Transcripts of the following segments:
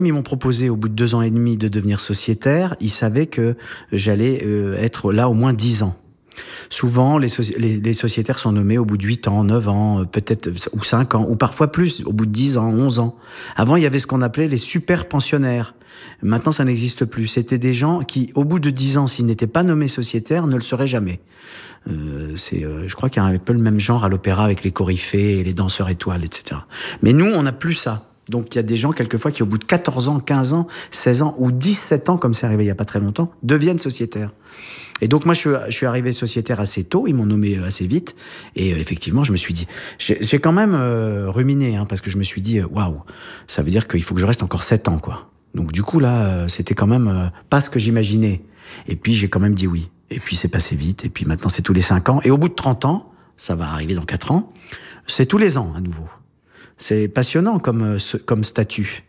Ils m'ont proposé au bout de 2 ans et demi de devenir sociétaire. Ils savaient que j'allais être là au moins 10 ans. Souvent, les sociétaires sont nommés au bout de 8 ans, 9 ans, peut-être, ou 5 ans, ou parfois plus, au bout de 10 ans, 11 ans. Avant, il y avait ce qu'on appelait les super pensionnaires. Maintenant, ça n'existe plus. C'était des gens qui, au bout de 10 ans, s'ils n'étaient pas nommés sociétaires, ne le seraient jamais. Je crois qu'il y a un peu le même genre à l'opéra avec les coryphées et les danseurs étoiles, etc. Mais nous, on n'a plus ça. Donc il y a des gens, quelquefois, qui au bout de 14 ans, 15 ans, 16 ans ou 17 ans, comme c'est arrivé il n'y a pas très longtemps, deviennent sociétaires. Et donc moi, je suis arrivé sociétaire assez tôt, ils m'ont nommé assez vite, et effectivement, je me suis dit... J'ai quand même ruminé, parce que je me suis dit, waouh, ça veut dire qu'il faut que je reste encore 7 ans, quoi. Donc du coup, là, c'était quand même pas ce que j'imaginais. Et puis j'ai quand même dit oui. Et puis c'est passé vite, et puis maintenant c'est tous les 5 ans. Et au bout de 30 ans, ça va arriver dans 4 ans, c'est tous les ans à nouveau. C'est passionnant comme statut.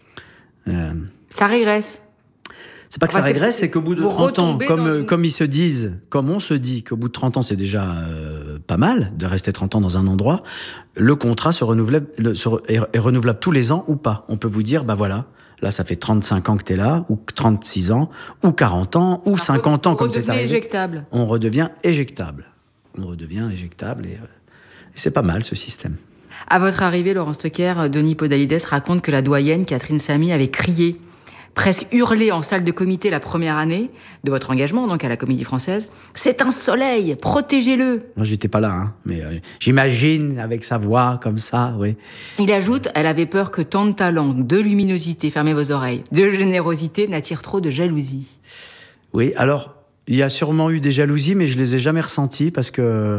Ça régresse. C'est pas que ça régresse, c'est qu'au bout de 30 ans, comme ils se disent, comme on se dit qu'au bout de 30 ans, c'est déjà pas mal de rester 30 ans dans un endroit, le contrat est renouvelable tous les ans ou pas. On peut vous dire, voilà, là, ça fait 35 ans que t'es là, ou 36 ans, ou 40 ans, ou 50 ans, comme c'est arrivé. Éjectable. On redevient éjectable. Et c'est pas mal, ce système. À votre arrivée, Laurent Stocker, Denis Podalides raconte que la doyenne, Catherine Samy, avait crié, presque hurlé en salle de comité la première année de votre engagement, donc à la Comédie Française. C'est un soleil, protégez-le. Moi, j'étais pas là, mais j'imagine avec sa voix comme ça, oui. Il ajoute, elle avait peur que tant de talent, de luminosité, fermez vos oreilles, de générosité n'attire trop de jalousie. Oui, alors, il y a sûrement eu des jalousies, mais je les ai jamais ressenties parce que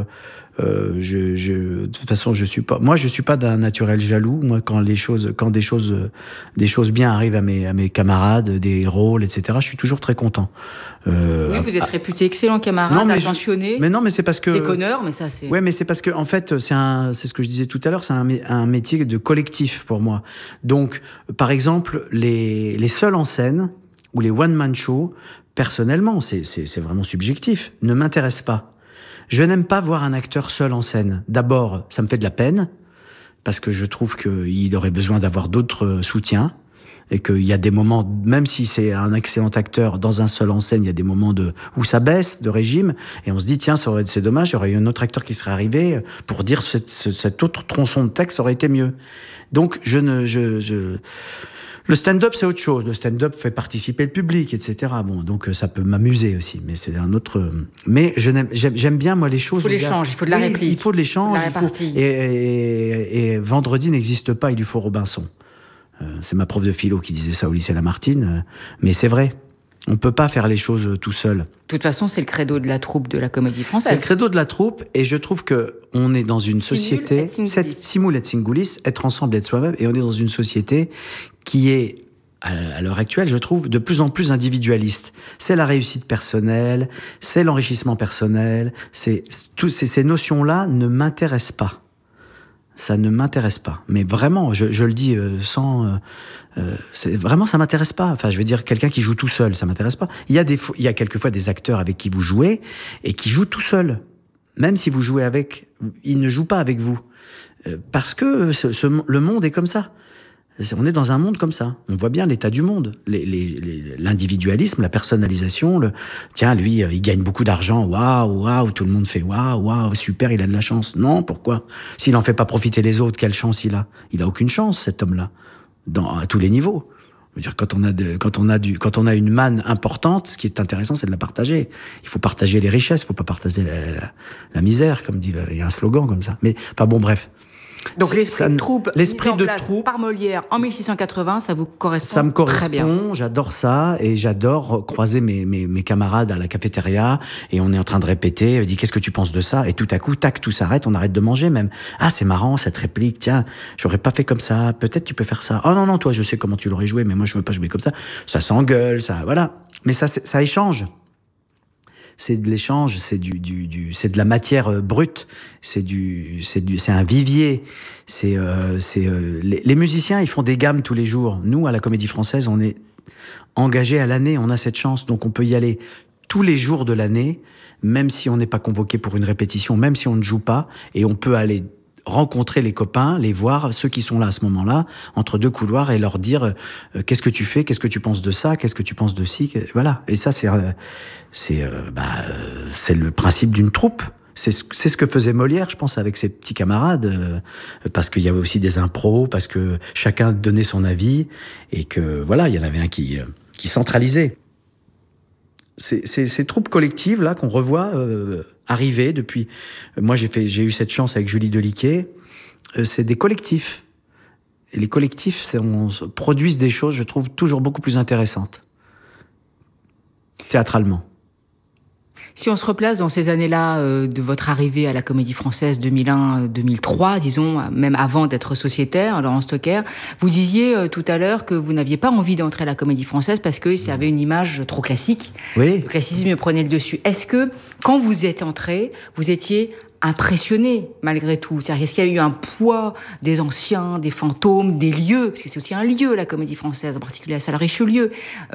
de toute façon, je suis pas d'un naturel jaloux. Moi, quand des choses bien arrivent à mes camarades, des rôles, etc., je suis toujours très content. Oui, vous êtes réputé excellent camarade, attentionné. Mais non, mais c'est parce que déconneur, mais ça c'est. Ouais, mais c'est parce que en fait, c'est ce que je disais tout à l'heure, c'est un métier de collectif pour moi. Donc, par exemple, les seuls en scène ou les one man show, personnellement, c'est vraiment subjectif, ne m'intéressent pas. Je n'aime pas voir un acteur seul en scène. D'abord, ça me fait de la peine, parce que je trouve qu'il aurait besoin d'avoir d'autres soutiens, et qu'il y a des moments, même si c'est un excellent acteur, dans un seul en scène, il y a des moments où ça baisse de régime, et on se dit, tiens, c'est dommage, il y aurait eu un autre acteur qui serait arrivé pour dire cet autre tronçon de texte aurait été mieux. Donc, le stand-up, c'est autre chose. Le stand-up fait participer le public, etc. Bon, donc ça peut m'amuser aussi, mais c'est un autre. Mais j'aime bien, moi, les choses. Il faut l'échange, il faut de la réplique. Il faut de l'échange. La répartie. Et vendredi n'existe pas, il lui faut Robinson. C'est ma prof de philo qui disait ça au lycée Lamartine, mais c'est vrai. On peut pas faire les choses tout seul. De toute façon, c'est le credo de la troupe de la Comédie Française. C'est le credo de la troupe, et je trouve que on est dans une société, simul et singulis, être ensemble, être soi-même, et on est dans une société qui est, à l'heure actuelle, je trouve, de plus en plus individualiste. C'est la réussite personnelle, c'est l'enrichissement personnel, toutes ces notions-là ne m'intéressent pas. Ça ne m'intéresse pas. Mais vraiment, je le dis sans... vraiment, ça m'intéresse pas. Enfin, je veux dire, quelqu'un qui joue tout seul, ça m'intéresse pas. Il y a quelquefois des acteurs avec qui vous jouez et qui jouent tout seuls. Même si vous jouez avec, ils ne jouent pas avec vous. Parce que le monde est comme ça. On est dans un monde comme ça. On voit bien l'état du monde. L'individualisme, la personnalisation. Tiens, lui, il gagne beaucoup d'argent. Waouh, tout le monde fait waouh, super, il a de la chance. Non, pourquoi ? S'il n'en fait pas profiter les autres, quelle chance il a ? Il a aucune chance, cet homme-là, à tous les niveaux. Je veux dire, quand on a une manne importante, ce qui est intéressant, c'est de la partager. Il faut partager les richesses, il faut pas partager la misère, comme dit. Il y a un slogan comme ça. Mais, enfin bon, bref. Donc l'esprit de troupe mis en place par Molière en 1680, ça vous correspond très bien. Ça me correspond, j'adore ça, et j'adore croiser mes camarades à la cafétéria, et on est en train de répéter, il dit qu'est-ce que tu penses de ça, et tout à coup, tac, tout s'arrête, on arrête de manger même. Ah, c'est marrant cette réplique, tiens, j'aurais pas fait comme ça, peut-être tu peux faire ça. Oh non, toi je sais comment tu l'aurais joué, mais moi je veux pas jouer comme ça. Ça s'engueule, ça, voilà. Mais ça échange. C'est de l'échange, c'est c'est de la matière brute, c'est un vivier. Les musiciens, ils font des gammes tous les jours. Nous, à la Comédie Française, on est engagés à l'année, on a cette chance, donc on peut y aller tous les jours de l'année, même si on n'est pas convoqué pour une répétition, même si on ne joue pas, et on peut aller rencontrer les copains, les voir, ceux qui sont là à ce moment-là, entre deux couloirs, et leur dire qu'est-ce que tu fais, qu'est-ce que tu penses de ça, qu'est-ce que tu penses de ci, voilà. Et ça, c'est le principe d'une troupe. C'est ce que faisait Molière, je pense, avec ses petits camarades, parce qu'il y avait aussi des impros, parce que chacun donnait son avis, et que voilà, il y en avait un qui centralisait. Ces troupes collectives là qu'on revoit arriver depuis. Moi, j'ai eu cette chance avec Julie Deliquet. C'est des collectifs. Et les collectifs produisent des choses, je trouve, toujours beaucoup plus intéressantes, théâtralement. Si on se replace dans ces années-là de votre arrivée à la Comédie Française 2001-2003, disons, même avant d'être sociétaire, Laurent Stocker, vous disiez tout à l'heure que vous n'aviez pas envie d'entrer à la Comédie Française parce qu'il y avait une image trop classique. Oui. Le classicisme prenait le dessus. Est-ce que, quand vous êtes entré, vous étiez impressionné malgré tout? C'est-à-dire, est-ce qu'il y a eu un poids des anciens, des fantômes, des lieux? Parce que c'est aussi un lieu, la Comédie Française, en particulier la salle Richelieu.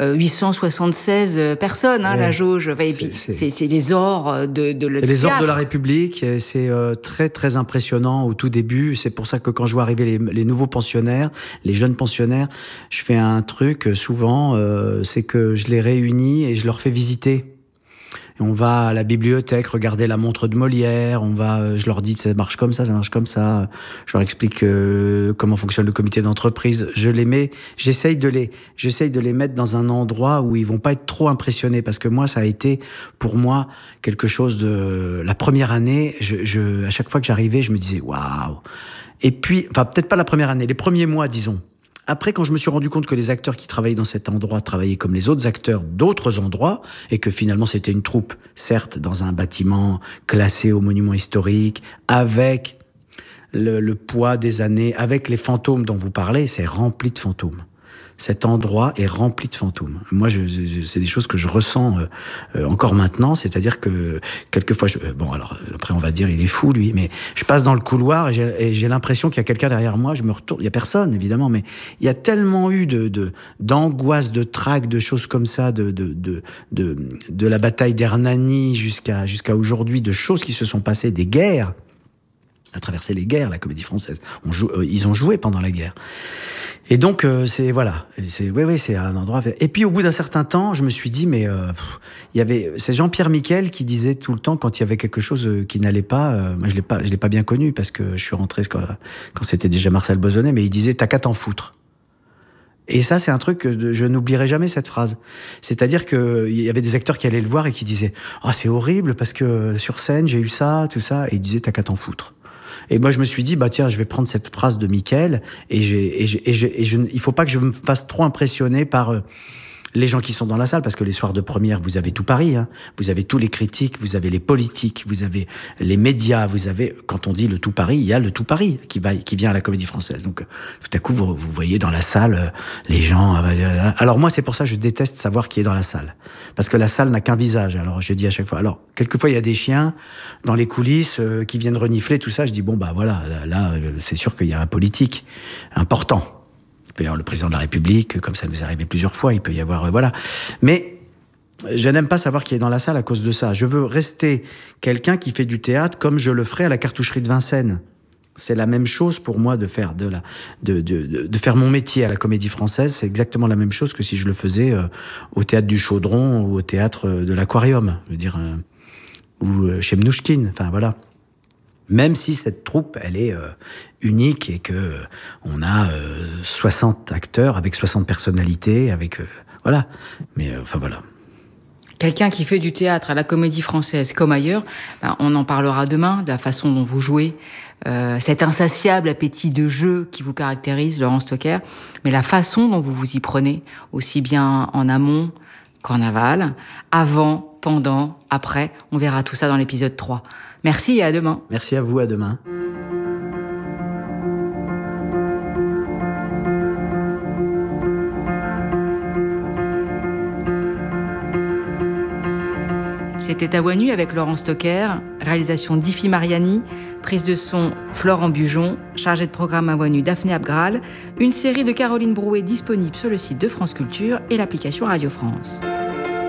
876 personnes, hein, la jauge. Et puis, c'est les ors de c'est les ors de la République. C'est très, très impressionnant au tout début. C'est pour ça que quand je vois arriver les nouveaux pensionnaires, les jeunes pensionnaires, je fais un truc souvent, c'est que je les réunis et je leur fais visiter. On va à la bibliothèque regarder la montre de Molière, je leur dis ça marche comme ça, je leur explique comment fonctionne le comité d'entreprise, j'essaye de les mettre dans un endroit où ils vont pas être trop impressionnés, parce que moi ça a été pour moi quelque chose de la première année, à chaque fois que j'arrivais, je me disais waouh. Et puis peut-être pas la première année, les premiers mois disons. Après, quand je me suis rendu compte que les acteurs qui travaillaient dans cet endroit travaillaient comme les autres acteurs d'autres endroits, et que finalement c'était une troupe, certes, dans un bâtiment classé au monument historique, avec le poids des années, avec les fantômes dont vous parlez, c'est rempli de fantômes. Cet endroit est rempli de fantômes. Moi, c'est des choses que je ressens encore maintenant, c'est-à-dire que quelquefois, alors après on va dire il est fou lui, mais je passe dans le couloir et j'ai l'impression qu'il y a quelqu'un derrière moi, je me retourne, il y a personne évidemment, mais il y a tellement eu d'angoisse, de trac, de choses comme ça, de la bataille d'Hernani jusqu'à aujourd'hui, de choses qui se sont passées, des guerres, à traverser les guerres, la Comédie Française. Ils ont joué pendant la guerre. Et donc, c'est un endroit. Et puis, au bout d'un certain temps, je me suis dit, mais c'est Jean-Pierre Miquel qui disait tout le temps quand il y avait quelque chose qui n'allait pas. Moi, je l'ai pas bien connu parce que je suis rentré quand c'était déjà Marcel Bozonnet, mais il disait, t'as qu'à t'en foutre. Et ça, c'est un truc que je n'oublierai jamais, cette phrase. C'est-à-dire qu'il y avait des acteurs qui allaient le voir et qui disaient, c'est horrible parce que sur scène, j'ai eu ça, tout ça. Et il disait, t'as qu'à t'en foutre. Et moi, je me suis dit, tiens, je vais prendre cette phrase de Miquel il faut pas que je me fasse trop impressionner par les gens qui sont dans la salle, parce que les soirs de première, vous avez tout Paris, hein. Vous avez tous les critiques, vous avez les politiques, vous avez les médias, quand on dit le tout Paris, il y a le tout Paris qui vient à la Comédie Française. Donc, tout à coup, vous voyez dans la salle les gens. Alors moi, c'est pour ça que je déteste savoir qui est dans la salle. Parce que la salle n'a qu'un visage. Alors, je dis à chaque fois. Alors, quelquefois, il y a des chiens dans les coulisses qui viennent renifler, tout ça. Je dis, voilà, là, c'est sûr qu'il y a un politique important. Il peut y avoir le président de la République, comme ça nous est arrivé plusieurs fois, il peut y avoir... voilà. Mais je n'aime pas savoir qui est dans la salle à cause de ça. Je veux rester quelqu'un qui fait du théâtre comme je le ferais à la cartoucherie de Vincennes. C'est la même chose pour moi de faire de faire mon métier à la Comédie Française. C'est exactement la même chose que si je le faisais au théâtre du Chaudron ou au théâtre de l'Aquarium, je veux dire, ou chez Mnouchkine. Enfin voilà. Même si cette troupe, elle est unique et que on a 60 acteurs avec 60 personnalités, voilà. Mais voilà. Quelqu'un qui fait du théâtre à la Comédie Française comme ailleurs, on en parlera demain, de la façon dont vous jouez, cet insatiable appétit de jeu qui vous caractérise, Laurent Stocker, mais la façon dont vous vous y prenez, aussi bien en amont qu'en aval, avant, pendant, après, on verra tout ça dans l'épisode 3. Merci et à demain. Merci à vous, à demain. C'était À Voix Nue avec Laurent Stocker, réalisation d'Ifi Mariani, prise de son Florent Bujon, chargé de programme À Voix Nue Daphné Abgral, une série de Caroline Brouet disponible sur le site de France Culture et l'application Radio France.